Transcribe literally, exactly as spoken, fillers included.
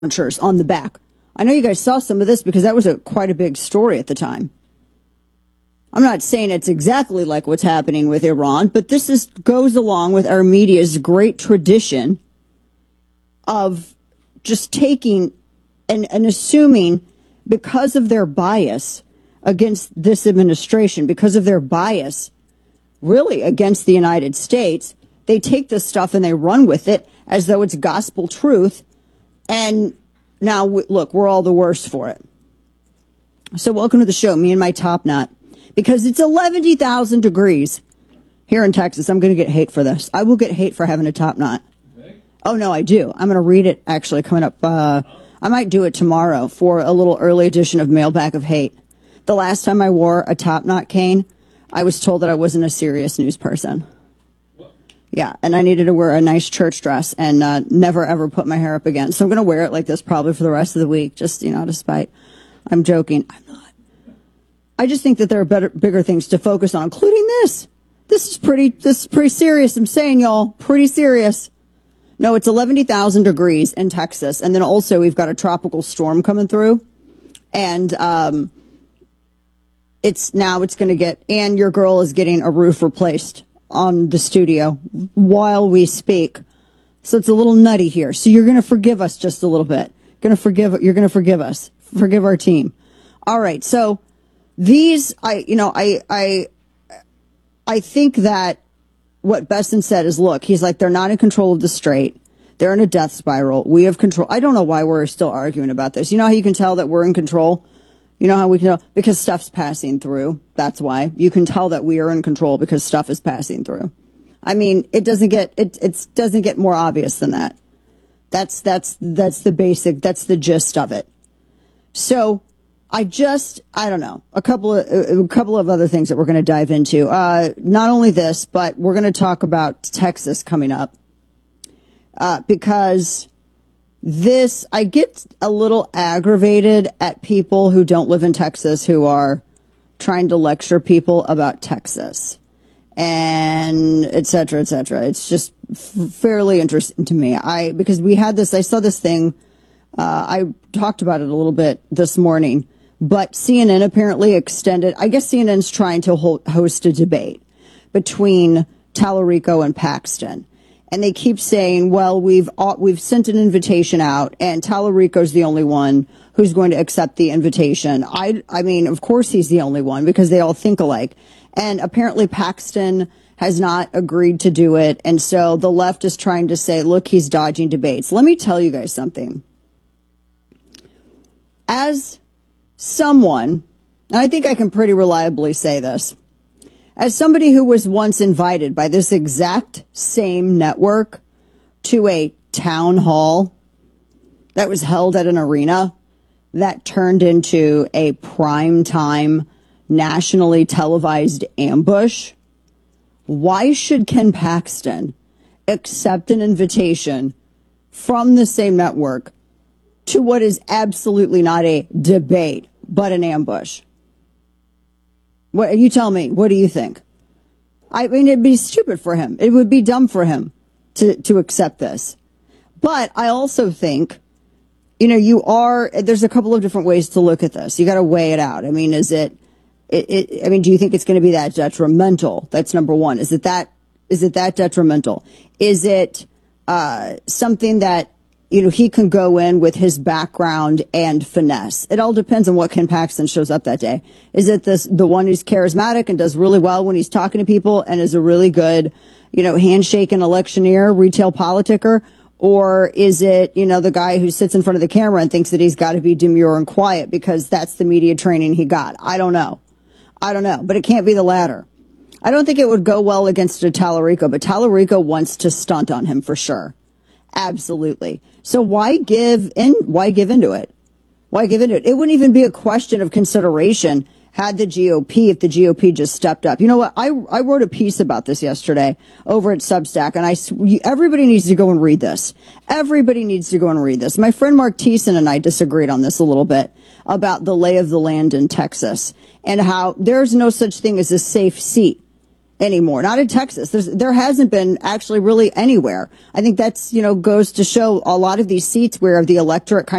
launchers on the back. I know you guys saw some of this because that was a quite a big story at the time. I'm not saying it's exactly like what's happening with Iran, but this is goes along with our media's great tradition of just taking and, and assuming, because of their bias against this administration, because of their bias really against the United States, they take this stuff and they run with it as though it's gospel truth. And now, look, we're all the worse for it. So welcome to the show, me and my top knot. Because it's eleven thousand degrees here in Texas. I'm going to get hate for this. I will get hate for having a top knot. Okay. Oh, no, I do. I'm going to read it, actually, coming up. Uh, I might do it tomorrow for a little early edition of Mailbag of Hate. The last time I wore a top knot cane, I was told that I wasn't a serious news person. What? Yeah, and I needed to wear a nice church dress and uh, never, ever put my hair up again. So I'm going to wear it like this probably for the rest of the week, just, you know, despite. I'm joking. I'm not. I just think that there are better, bigger things to focus on, including this. This is pretty, this is pretty serious. I'm saying, y'all, pretty serious. No, it's eleven thousand degrees in Texas. And then also we've got a tropical storm coming through. And, um, it's now it's going to get, and your girl is getting a roof replaced on the studio while we speak. So it's a little nutty here. So you're going to forgive us just a little bit. Going to forgive, you're going to forgive us. Forgive our team. All right. So, These, I, you know, I, I, I think that what Besson said is, look, he's like, they're not in control of the strait. They're in a death spiral. We have control. I don't know why we're still arguing about this. You know how you can tell that we're in control? You know how we can tell? Because stuff's passing through. That's why. You can tell that we are in control because stuff is passing through. I mean, it doesn't get, it, it doesn't get more obvious than that. That's, that's, that's the basic, that's the gist of it. So, I just, I don't know, a couple of, a couple of other things that we're going to dive into. Uh, not only this, but we're going to talk about Texas coming up. Uh, because this, I get a little aggravated at people who don't live in Texas who are trying to lecture people about Texas and et cetera, et cetera. It's just f- fairly interesting to me. I, because we had this, I saw this thing, uh, I talked about it a little bit this morning. But C N N apparently extended, I guess C N N's trying to hold, host a debate between Tallarico and Paxton. And they keep saying, well, we've we've sent an invitation out and Tallarico's the only one who's going to accept the invitation. I, I mean, of course he's the only one because they all think alike. And apparently Paxton has not agreed to do it. And so the left is trying to say, look, he's dodging debates. Let me tell you guys something. As someone, and I think I can pretty reliably say this, as somebody who was once invited by this exact same network to a town hall that was held at an arena that turned into a primetime nationally televised ambush, why should Ken Paxton accept an invitation from the same network to what is absolutely not a debate, but an ambush? What, you tell me, what do you think? I mean, it'd be stupid for him. It would be dumb for him to, to accept this. But I also think, you know, you are, there's a couple of different ways to look at this. You got to weigh it out. I mean, is it, it, it I mean, do you think it's going to be that detrimental? That's number one. Is it that, is it that detrimental? Is it, uh, something that, you know, he can go in with his background and finesse? It all depends on what Ken Paxton shows up that day. Is it this, the one who's charismatic and does really well when he's talking to people and is a really good, you know, handshake and electioneer, retail politicker? Or is it, you know, the guy who sits in front of the camera and thinks that he's got to be demure and quiet because that's the media training he got? I don't know. I don't know. But it can't be the latter. I don't think it would go well against a Tallarico, but Tallarico wants to stunt on him for sure. Absolutely. So why give in? Why give into it? Why give into it? It wouldn't even be a question of consideration had the G O P, if the G O P just stepped up. You know what? I, I wrote a piece about this yesterday over at Substack, and I, everybody needs to go and read this. Everybody needs to go and read this. My friend Mark Thiessen and I disagreed on this a little bit about the lay of the land in Texas and how there's no such thing as a safe seat anymore. Not in Texas. There's, there hasn't been actually really anywhere. I think that's, you know, goes to show a lot of these seats where the electorate kind